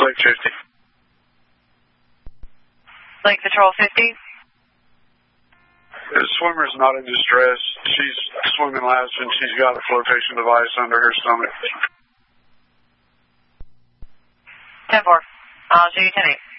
Lake 50. Lake Patrol 50. The swimmer's not in distress. She's swimming laps and she's got a flotation device under her stomach. 10-4. I'll show you 10-8.